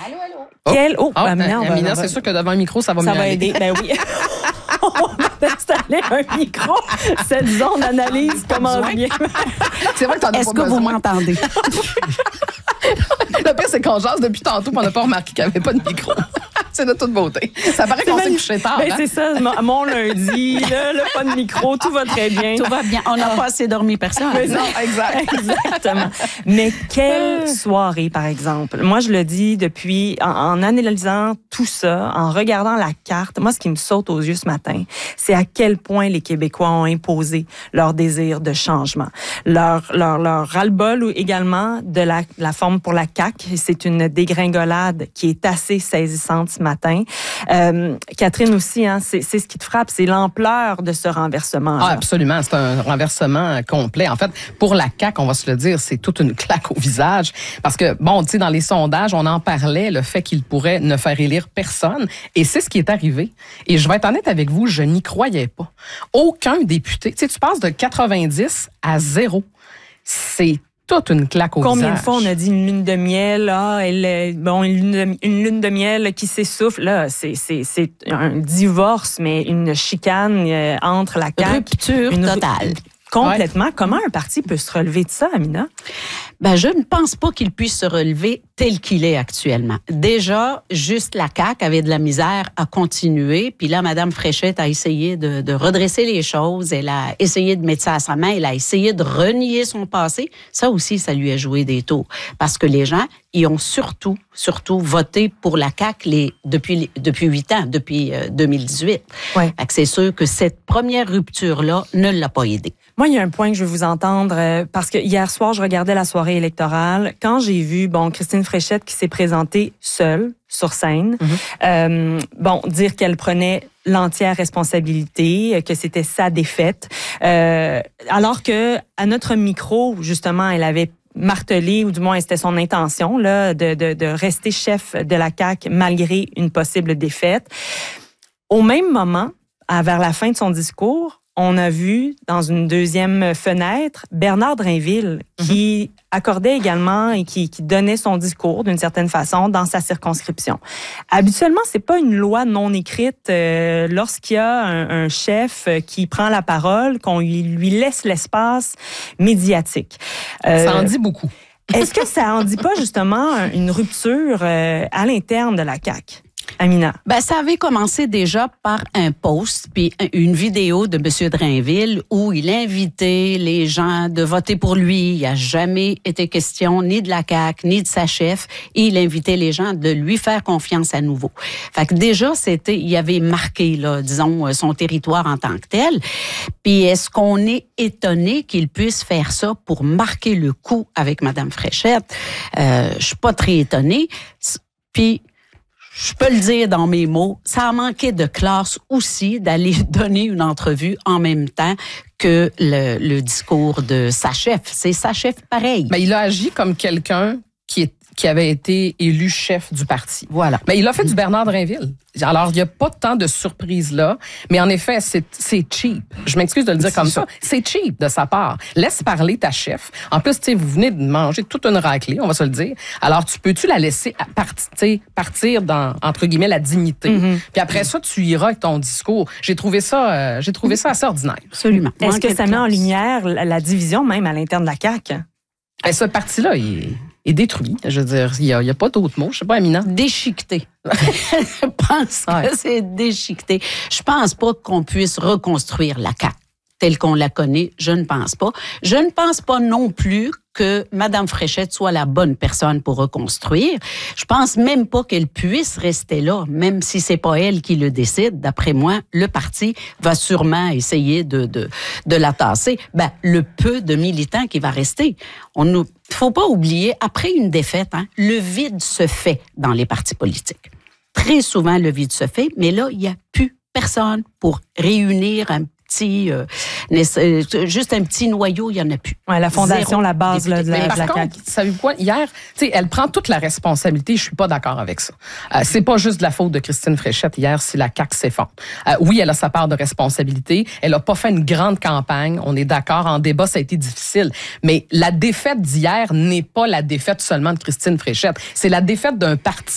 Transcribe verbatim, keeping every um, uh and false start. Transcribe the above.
Allô, allô. Quel... Oh, oh Amina, ben, Amina, c'est sûr que devant un micro, ça va ça mieux va aller. aider. Ben oui. On va installer un micro. Cette zone analyse comment bien. C'est vrai que t'en as Est-ce pas que besoin. vous m'entendez? Le pire, c'est qu'on jase depuis tantôt, puis on n'a pas remarqué qu'il n'y avait pas de micro. C'est de toute beauté. Ça paraît qu'on s'est couché tard. Ben, hein? c'est ça, mon, mon lundi, là, le pas de micro, tout va très bien. Tout va bien. On n'a pas assez dormi, personne. Mais non, exact. Exactement. Mais quelle soirée, par exemple. Moi, je le dis depuis, en, en analysant tout ça, en regardant la carte, moi, ce qui me saute aux yeux ce matin, c'est à quel point les Québécois ont imposé leur désir de changement. Leur, leur, leur ras-le-bol également de la, la forme pour la C A Q. C'est une dégringolade qui est assez saisissante ce matin. Euh, Catherine aussi, hein, c'est, c'est ce qui te frappe, c'est l'ampleur de ce renversement. Ah, absolument, c'est un renversement complet. En fait, pour la C A Q, on va se le dire, c'est toute une claque au visage. Parce que, bon, tu sais, dans les sondages, on en parlait, le fait qu'il pourrait ne faire élire personne. Et c'est ce qui est arrivé. Et je vais être honnête avec vous, je n'y croyais pas. Aucun député, tu sais, tu passes de quatre-vingt-dix à zéro. C'est toute une claque au Combien visage. de fois on a dit une lune de miel, ah, elle, bon, une lune de, une lune de miel qui s'essouffle, là, c'est, c'est, c'est un divorce, mais une chicane euh, entre la C A Q. Rupture une, totale. Complètement. Ouais. Comment un parti peut se relever de ça, Amina? Ben, je ne pense pas qu'il puisse se relever tel qu'il est actuellement. Déjà, juste la C A Q avait de la misère à continuer. Puis là, Mme Fréchette a essayé de, de redresser les choses. Elle a essayé de mettre ça à sa main. Elle a essayé de renier son passé. Ça aussi, ça lui a joué des tours. Parce que les gens, ils ont surtout, surtout voté pour la C A Q les, depuis, depuis huit ans, depuis euh, deux mille dix-huit. Ouais. Fait que c'est sûr que cette première rupture-là ne l'a pas aidé. Moi, il y a un point que je veux vous entendre, euh, parce que hier soir, je regardais la soirée électorale. Quand j'ai vu, bon, Christine Fréchette qui s'est présentée seule sur scène, mm-hmm. euh, bon, dire qu'elle prenait l'entière responsabilité, que c'était sa défaite, euh, alors que à notre micro, justement, elle avait martelé, ou du moins c'était son intention, là, de, de, de rester chef de la C A Q malgré une possible défaite. Au même moment, à, vers la fin de son discours, on a vu dans une deuxième fenêtre Bernard Drainville qui mm-hmm. accordait également et qui, qui donnait son discours d'une certaine façon dans sa circonscription. Habituellement, c'est pas une loi non écrite euh, lorsqu'il y a un, un chef qui prend la parole qu'on lui, lui laisse l'espace médiatique. Euh, ça en dit beaucoup. Est-ce que ça en dit pas justement une rupture euh, à l'interne de la C A Q? Amina. Ben, ça avait commencé déjà par un post puis une vidéo de M. Drainville où il invitait les gens de voter pour lui. Il n'a jamais été question ni de la C A Q, ni de sa chef. Et il invitait les gens de lui faire confiance à nouveau. Fait que déjà, c'était, il avait marqué, là, disons, son territoire en tant que tel. Puis est-ce qu'on est étonné qu'il puisse faire ça pour marquer le coup avec Mme Fréchette? Euh, je suis pas très étonnée. Puis je peux le dire dans mes mots, ça a manqué de classe aussi d'aller donner une entrevue en même temps que le, le discours de sa chef. C'est sa chef pareil. Mais il a agi comme quelqu'un qui est qui avait été élu chef du parti. Voilà. Mais il a fait du Bernard Drainville. Alors, il n'y a pas tant de surprises là, mais en effet, c'est, c'est cheap. Je m'excuse de le dire c'est comme ça. ça. C'est cheap de sa part. Laisse parler ta chef. En plus, tu sais, vous venez de manger toute une raclée, on va se le dire. Alors, tu peux-tu la laisser partir, partir dans, entre guillemets, la dignité? Mm-hmm. Puis après ça, tu iras avec ton discours. J'ai trouvé ça, euh, j'ai trouvé ça assez ordinaire. Absolument. Est-ce Moi, que ça met en lumière la, la division même à l'interne de la C A Q? Et ce parti-là, il est... est détruit. Je veux dire, il n'y a, a pas d'autre mot. Je sais pas, Amina. Déchiqueté. Je pense ouais. que c'est déchiqueté. Je pense pas qu'on puisse reconstruire la C A Q telle qu'on la connaît. Je ne pense pas. Je ne pense pas non plus que Mme Fréchette soit la bonne personne pour reconstruire. Je pense même pas qu'elle puisse rester là, même si c'est pas elle qui le décide. D'après moi, le parti va sûrement essayer de, de, de la tasser. Ben, le peu de militants qui va rester. On nous, faut pas oublier, après une défaite, hein, le vide se fait dans les partis politiques. Très souvent, le vide se fait, mais là, il y a plus personne pour réunir un Petit, euh, juste un petit noyau, il n'y en a plus. Ouais, la fondation, Zéro la base là, de la, Mais par de la contre, C A Q. savez-vous quoi? Hier, tu sais, elle prend toute la responsabilité. Je suis pas d'accord avec ça. Euh, c'est pas juste de la faute de Christine Fréchette hier si la C A Q s'effondre. Euh, oui, elle a sa part de responsabilité. Elle a pas fait une grande campagne. On est d'accord. En débat, ça a été difficile. Mais la défaite d'hier n'est pas la défaite seulement de Christine Fréchette. C'est la défaite d'un parti